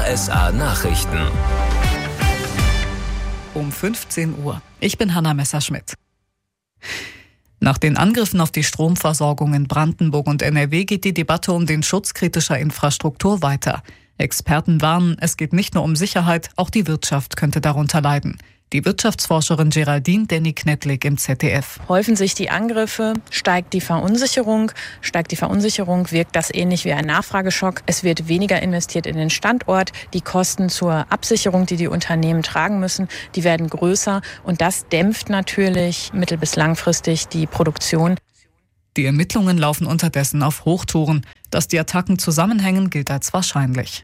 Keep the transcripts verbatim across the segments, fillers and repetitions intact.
R S A Nachrichten. Um fünfzehn Uhr. Ich bin Hanna Messerschmidt. Nach den Angriffen auf die Stromversorgung in Brandenburg und N R W geht die Debatte um den Schutz kritischer Infrastruktur weiter. Experten warnen, es geht nicht nur um Sicherheit, auch die Wirtschaft könnte darunter leiden. Die Wirtschaftsforscherin Geraldine Denny-Knetlik im Z D F. Häufen sich die Angriffe, steigt die Verunsicherung. Steigt die Verunsicherung, wirkt das ähnlich wie ein Nachfrageschock. Es wird weniger investiert in den Standort. Die Kosten zur Absicherung, die die Unternehmen tragen müssen, die werden größer. Und das dämpft natürlich mittel- bis langfristig die Produktion. Die Ermittlungen laufen unterdessen auf Hochtouren. Dass die Attacken zusammenhängen, gilt als wahrscheinlich.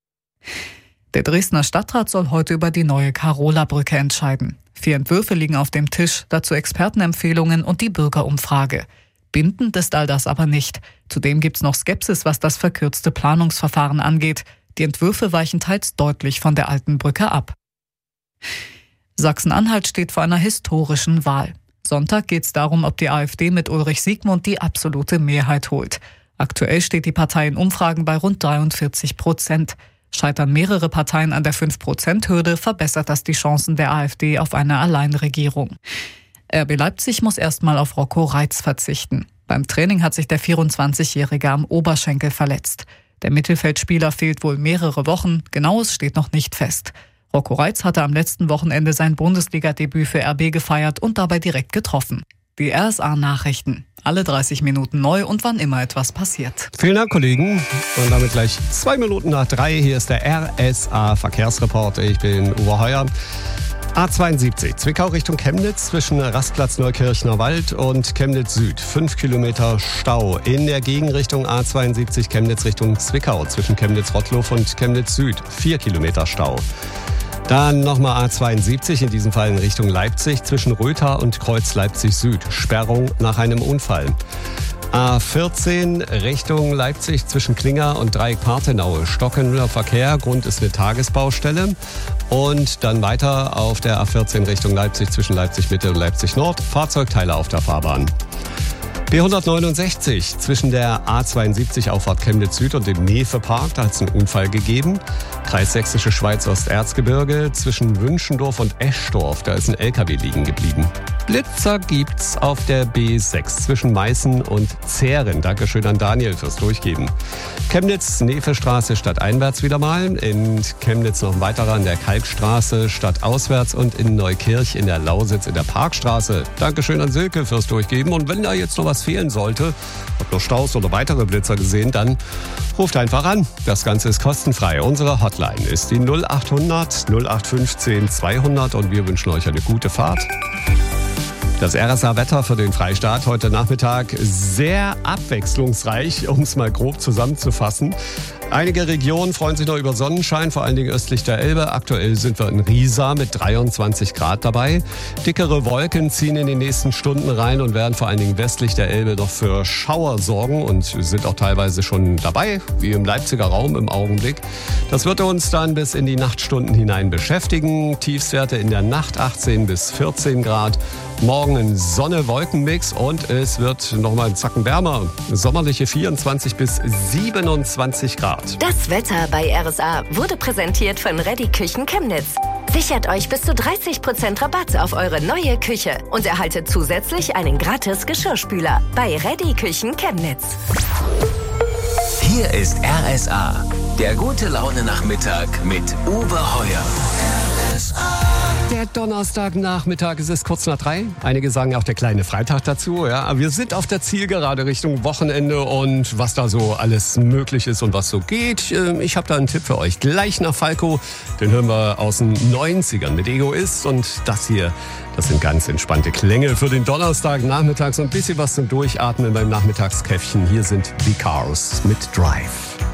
Der Dresdner Stadtrat soll heute über die neue Karola-Brücke entscheiden. Vier Entwürfe liegen auf dem Tisch, dazu Expertenempfehlungen und die Bürgerumfrage. Bindend ist all das aber nicht. Zudem gibt's noch Skepsis, was das verkürzte Planungsverfahren angeht. Die Entwürfe weichen teils deutlich von der alten Brücke ab. Sachsen-Anhalt steht vor einer historischen Wahl. Sonntag geht's darum, ob die AfD mit Ulrich Siegmund die absolute Mehrheit holt. Aktuell steht die Partei in Umfragen bei rund dreiundvierzig Prozent. Scheitern mehrere Parteien an der fünf Prozent Hürde, verbessert das die Chancen der AfD auf eine Alleinregierung. R B Leipzig muss erstmal auf Rocco Reitz verzichten. Beim Training hat sich der vierundzwanzigjährige am Oberschenkel verletzt. Der Mittelfeldspieler fehlt wohl mehrere Wochen, genaues steht noch nicht fest. Rocco Reitz hatte am letzten Wochenende sein Bundesliga-Debüt für R B gefeiert und dabei direkt getroffen. Die R S A-Nachrichten. Alle dreißig Minuten neu und wann immer etwas passiert. Vielen Dank, Kollegen. Und damit gleich zwei Minuten nach drei. Hier ist der R S A-Verkehrsreport. Ich bin Uwe Heuer. A zweiundsiebzig, Zwickau Richtung Chemnitz zwischen Rastplatz Neukirchner Wald und Chemnitz Süd. Fünf Kilometer Stau. In der Gegenrichtung A zweiundsiebzig Chemnitz Richtung Zwickau zwischen Chemnitz-Rottloff und Chemnitz Süd. Vier Kilometer Stau. Dann nochmal A zweiundsiebzig, in diesem Fall in Richtung Leipzig, zwischen Rötha und Kreuz Leipzig Süd. Sperrung nach einem Unfall. A vierzehn Richtung Leipzig zwischen Klinger und Dreieck Parthenaue. Stockender Verkehr, Grund ist eine Tagesbaustelle. Und dann weiter auf der A vierzehn Richtung Leipzig zwischen Leipzig Mitte und Leipzig Nord. Fahrzeugteile auf der Fahrbahn. B hundertneunundsechzig zwischen der A zweiundsiebzig Auffahrt Chemnitz Süd und dem Nefe-Park, da hat es einen Unfall gegeben. Kreis Sächsische Schweiz Osterzgebirge zwischen Wünschendorf und Eschdorf, da ist ein L K W liegen geblieben. Blitzer gibt's auf der B sechs zwischen Meißen und Zähren. Dankeschön an Daniel fürs Durchgeben. Chemnitz, Nefe-Straße stadteinwärts wieder mal. In Chemnitz noch ein weiterer an der Kalkstraße stadtauswärts und in Neukirch in der Lausitz in der Parkstraße. Dankeschön an Silke fürs Durchgeben. Und wenn da jetzt noch was fehlen sollte, habt noch Staus oder weitere Blitzer gesehen, dann ruft einfach an. Das Ganze ist kostenfrei. Unsere Hotline ist die null acht hundert null acht fünfzehn zweihundert und wir wünschen euch eine gute Fahrt. Das R S A-Wetter für den Freistaat heute Nachmittag sehr abwechslungsreich, um es mal grob zusammenzufassen. Einige Regionen freuen sich noch über Sonnenschein, vor allen Dingen östlich der Elbe. Aktuell sind wir in Riesa mit dreiundzwanzig Grad dabei. Dickere Wolken ziehen in den nächsten Stunden rein und werden vor allen Dingen westlich der Elbe noch für Schauer sorgen und sind auch teilweise schon dabei, wie im Leipziger Raum im Augenblick. Das wird uns dann bis in die Nachtstunden hinein beschäftigen. Tiefstwerte in der Nacht achtzehn bis vierzehn Grad. Morgen ein Sonne-Wolken-Mix und es wird nochmal ein Zacken wärmer. Sommerliche vierundzwanzig bis siebenundzwanzig Grad. Das Wetter bei R S A wurde präsentiert von Ready Küchen Chemnitz. Sichert euch bis zu dreißig Prozent Rabatt auf eure neue Küche und erhaltet zusätzlich einen gratis Geschirrspüler bei Ready Küchen Chemnitz. Hier ist R S A, der gute Laune-Nachmittag mit Uwe Heuer. R S A. Der Donnerstagnachmittag, es ist kurz nach drei. Einige sagen auch der kleine Freitag dazu. Ja, aber wir sind auf der Zielgerade Richtung Wochenende und was da so alles möglich ist und was so geht. Ich habe da einen Tipp für euch. Gleich nach Falco, den hören wir aus den neunzigern mit Egoist. Und das hier, das sind ganz entspannte Klänge für den Donnerstagnachmittag. So ein bisschen was zum Durchatmen beim Nachmittagskäffchen. Hier sind The Cars mit Drive.